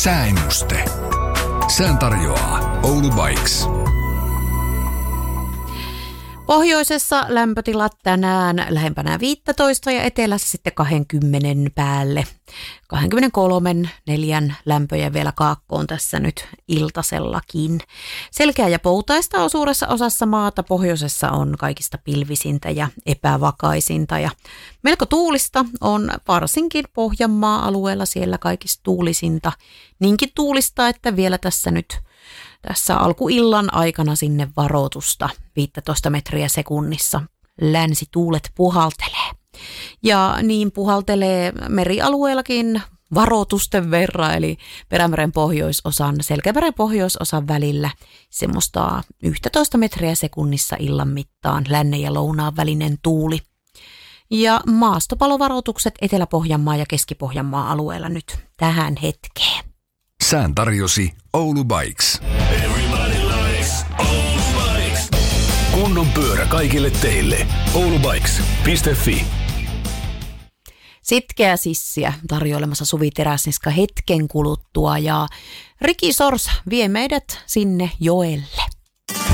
Sääennuste. Sään tarjoaa Oulu Bikes. Pohjoisessa lämpötilat tänään lähempänä 15 ja etelässä sitten 20 päälle. 23-4 lämpöjä vielä kaakkoon tässä nyt iltasellakin. Selkeä ja poutaista on suuressa osassa maata. Pohjoisessa on kaikista pilvisintä ja epävakaisinta ja melko tuulista on varsinkin Pohjanmaa-alueella siellä kaikista tuulisinta. Niinkin tuulista, että vielä tässä alkuillan aikana sinne varoitusta 15 metriä sekunnissa. Länsituulet puhaltelee. Ja niin puhaltelee merialueellakin varoitusten verran, eli Perämeren pohjoisosan, Selkämeren pohjoisosan välillä semmoista 11 metriä sekunnissa illan mittaan lännen ja lounaan välinen tuuli. Ja maastopalovaroitukset Etelä-Pohjanmaa ja Keski-Pohjanmaa alueella nyt tähän hetkeen. Sään tarjosi Oulu Bikes. Kunnon pyörä kaikille teille. oulubikes.fi. Sitkeä sissiä tarjoilemassa Suvi Teräsniska hetken kuluttua ja Riki Sorsa vie meidät sinne joelle.